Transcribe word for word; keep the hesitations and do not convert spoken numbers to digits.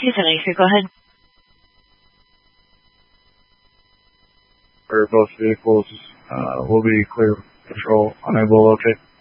Please, Enrique, go ahead. For both vehicles uh, will be clear patrol unable to locate.